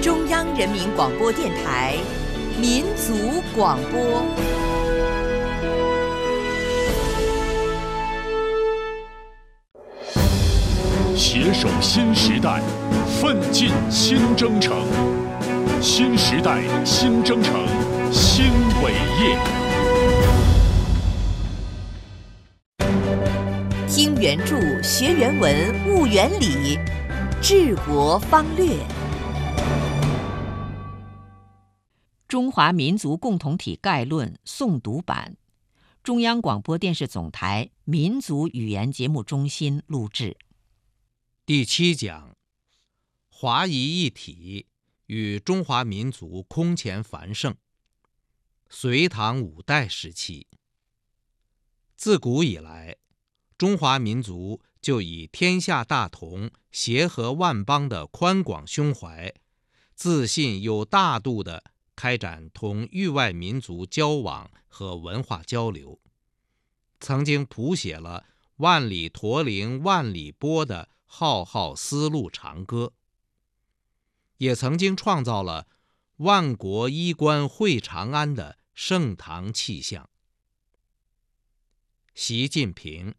中央人民广播电台民族广播。 携手新时代，奋进新征程。新时代新征程，新伟业。 听原著，学原文，悟原理，治国方略。中华民族共同体概论诵读版，中央广播电视总台民族语言节目中心录制。 第7讲，华夷一体与中华民族空前繁盛。隋唐五代时期，自古以来，中华民族就以天下大同、协和万邦的宽广胸怀，自信又大度地开展同域外民族交往和文化交流，曾经谱写了万里驼铃万里波的浩浩丝路长歌，也曾经创造了万国衣冠会长安的盛唐气象。习近平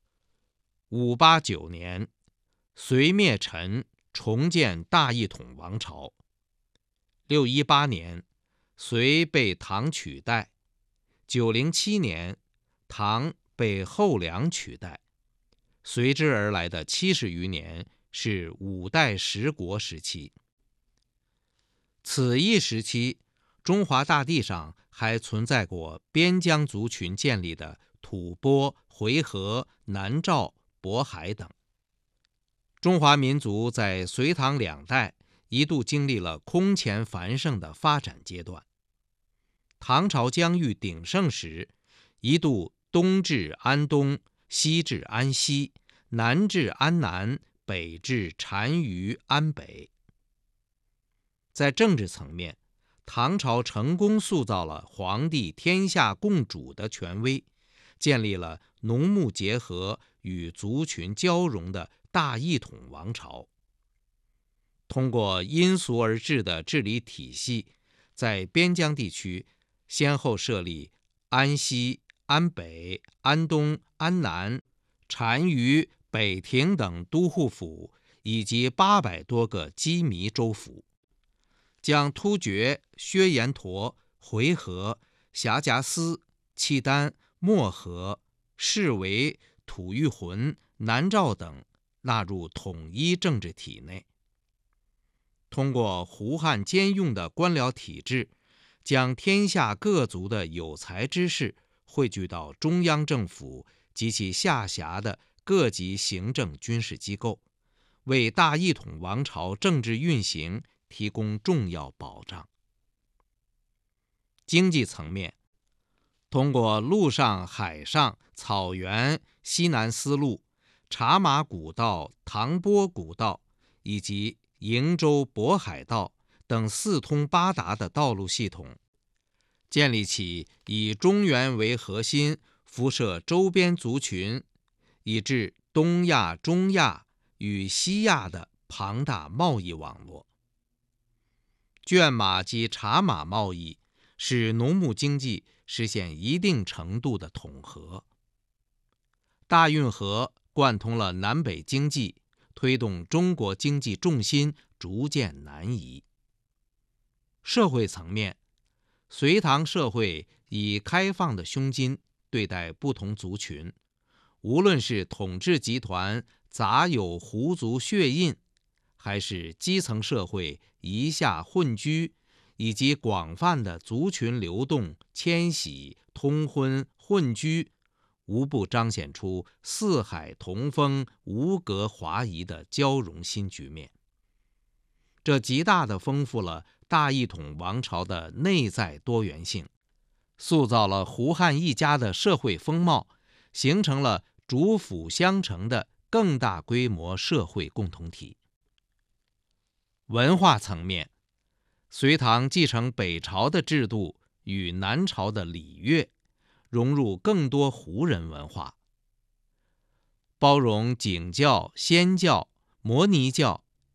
589年，隋灭陈，重建大一统王朝。618年，隋被唐取代。907年，唐被后梁取代。随之而来的70余年是五代十国时期。此一时期，中华大地上还存在过边疆族群建立的吐蕃、回纥、南诏、渤海等。中华民族在隋唐两代一度经历了空前繁盛的发展阶段。唐朝疆域鼎盛时，一度东至安东，西至安西，南至安南，北至单于安北。在政治层面，唐朝成功塑造了皇帝天下共主的权威，建立了农牧结合与族群交融的大一统王朝。通过因俗而治的治理体系，在边疆地区先后设立安西、安北、安东、安南、单于、北庭等都护府，以及800多个羁縻州府，将突厥、薛延陀、回纥、辖贾斯、契丹、漠河、释维、吐谷浑、南诏等纳入统一政治体内。通过胡汉兼用的官僚体制，将天下各族的有才之士汇聚到中央政府及其下辖的各级行政军事机构，为大一统王朝政治运行提供重要保障。经济层面，通过陆上、海上、草原、西南丝路、茶马古道、唐波古道以及瀛洲渤海道等四通八达的道路系统，建立起以中原为核心，辐射周边族群，以至东亚、中亚与西亚的庞大贸易网络。圈马及茶马贸易使农牧经济实现一定程度的统合。大运河贯通了南北经济，推动中国经济重心逐渐南移。社会层面，隋唐社会以开放的胸襟对待不同族群，无论是统治集团杂有胡族血印，还是基层社会夷夏混居，以及广泛的族群流动、迁徙、通婚、混居，无不彰显出四海同风、无隔华夷的交融新局面。这极大地丰富了大一统王朝的内在多元性，塑造了胡汉一家的社会风貌，形成了主辅相承的更大规模社会共同体。文化层面，隋唐继承北朝的制度与南朝的礼乐，融入更多胡人文化，包容景教、仙教、摩尼教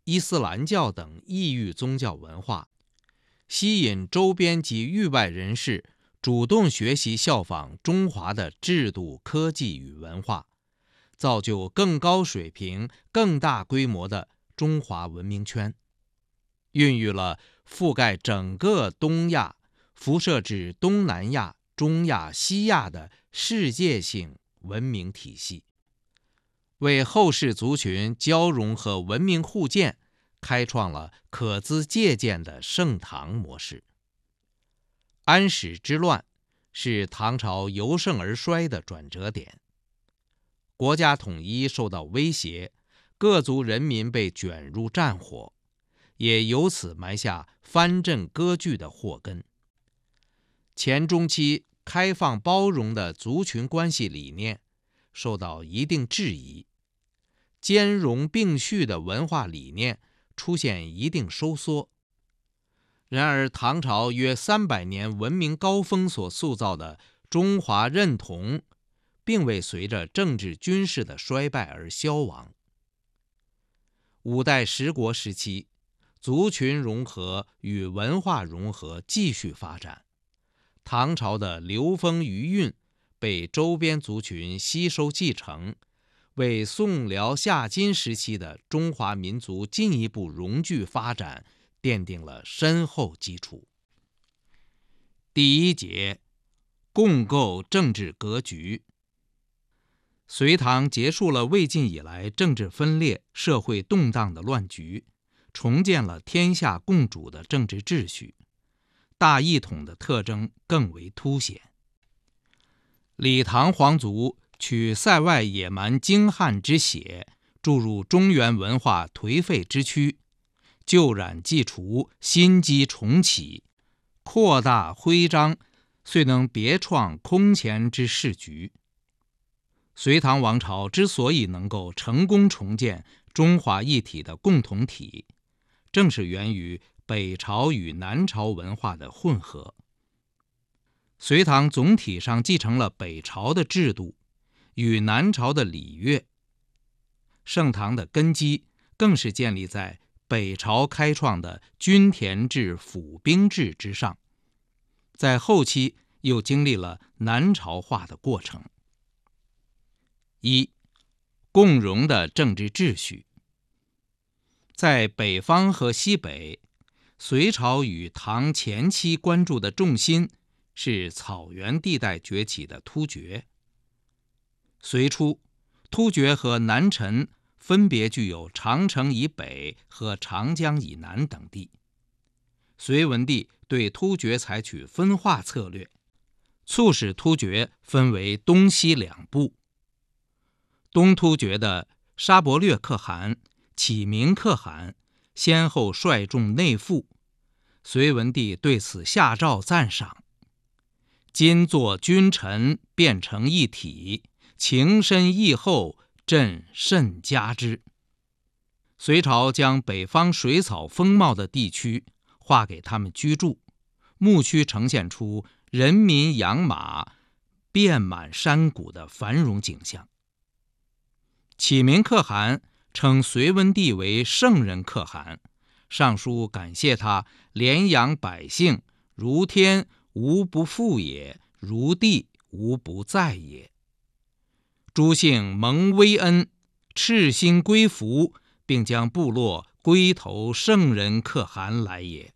伊斯兰教等异域宗教文化，吸引周边及域外人士主动学习效仿中华的制度、科技与文化，造就更高水平、更大规模的中华文明圈，孕育了覆盖整个东亚、辐射至东南亚、中亚、西亚的世界性文明体系，为后世族群交融和文明互鉴开创了可资借鉴的盛唐模式。安史之乱是唐朝由盛而衰的转折点，国家统一受到威胁，各族人民被卷入战火，也由此埋下藩镇割据的祸根。前中期开放包容的族群关系理念受到一定质疑，兼容并蓄的文化理念出现一定收缩。然而，唐朝约300年文明高峰所塑造的中华认同，并未随着政治军事的衰败而消亡。五代十国时期，族群融合与文化融合继续发展，唐朝的流风余韵被周边族群吸收继承，为宋辽夏金时期的中华民族进一步融聚发展奠定了深厚基础。第一节，共构政治格局。隋唐结束了魏晋以来政治分裂、社会动荡的乱局，重建了天下共主的政治秩序，大一统的特征更为凸显。李唐皇族取塞外野蛮精悍之血，注入中原文化颓废之躯，旧染既除，新机重启，扩大徽章，遂能别创空前之世局。隋唐王朝之所以能够成功重建中华一体的共同体，正是源于北朝与南朝文化的混合。隋唐总体上继承了北朝的制度与南朝的礼乐，盛唐的根基更是建立在北朝开创的均田制、府兵制之上，在后期又经历了南朝化的过程。一、共荣的政治秩序。在北方和西北，隋朝与唐前期关注的重心是草原地带崛起的突厥。隋初，突厥和南陈分别具有长城以北和长江以南等地。隋文帝对突厥采取分化策略，促使突厥分为东西两部。东突厥的沙伯略可汗、启明可汗先后率众内附，隋文帝对此下诏赞赏：今作君臣变成一体，情深义厚，朕甚嘉之。隋朝将北方水草丰茂的地区划给他们居住，牧区呈现出人民养马遍满山谷的繁荣景象。启明可汗称隋文帝为圣人可汗，上书感谢他怜养百姓，如天无不复也，如地无不在也。诸姓蒙威恩，赤心归服，并将部落归投圣人可汗来也。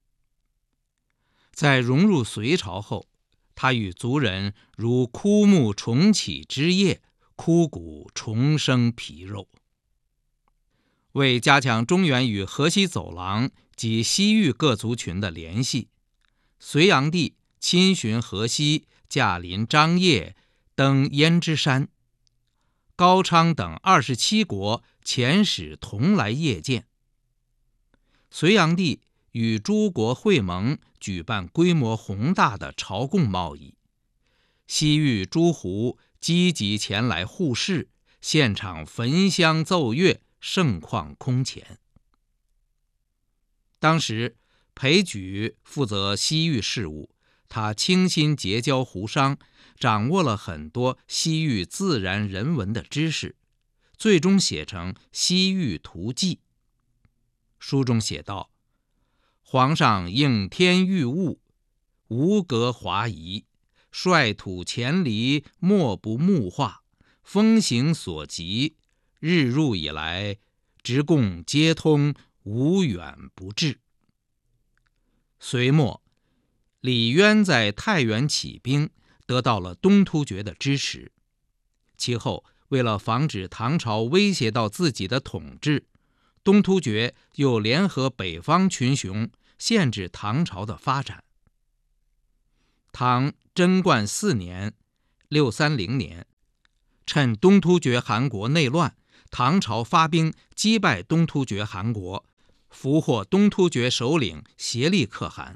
在融入隋朝后，他与族人如枯木重启枝叶，枯骨重生皮肉。为加强中原与河西走廊及西域各族群的联系，隋炀帝亲巡河西，驾临张掖，登胭脂山，高昌等27国遣使同来谒见。隋炀帝与诸国会盟，举办规模宏大的朝贡贸易，西域诸胡积极前来互市，现场焚香奏乐，盛况空前。当时裴举负责西域事务，他倾心结交胡商，掌握了很多西域自然人文的知识，最终写成《西域图记》。 书中写道：皇上应天御物，无隔华夷，率土千里，莫不目化，风行所及，日入以来，直贡皆通，无远不至。隋末，李渊在太原起兵，得到了东突厥的支持。其后，为了防止唐朝威胁到自己的统治，东突厥又联合北方群雄，限制唐朝的发展。唐贞观4年（630年），趁东突厥汗国内乱，唐朝发兵击败东突厥汗国，俘获东突厥首领颉利可汗。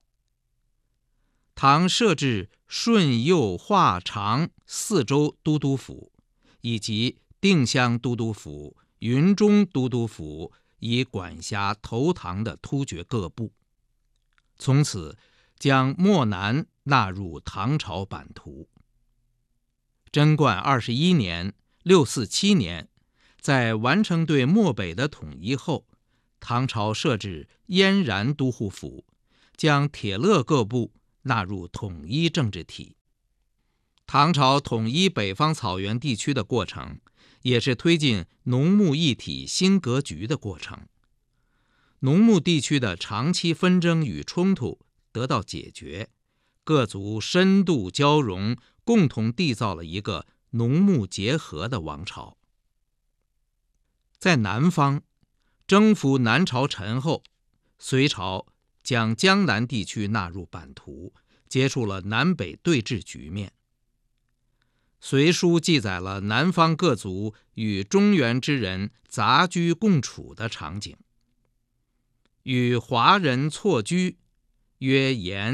唐设置顺右华长4州都督府，以及定襄都督府、云中都督府，以管辖投唐的突厥各部。从此将漠南纳入唐朝版图。贞观21年（647年），在完成对漠北的统一后，唐朝设置燕然都护府，将铁勒各部纳入统一政治体。唐朝统一北方草原地区的过程，也是推进农牧一体新格局的过程。农牧地区的长期纷争与冲突得到解决，各族深度交融，共同缔造了一个农牧结合的王朝。在南方，征服南朝陈后，隋朝将江南地区纳入版图，结束了南北对峙局面。隋书记载了南方各族与中原之人杂居共处的场景。与华人错居，曰言